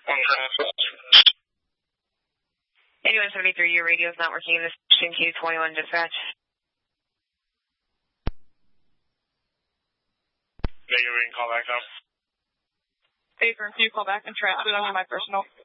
8173, your radio is not working. This is Q21 dispatch. Negative, we can call back up. Paper and few call back and transfer on my personal.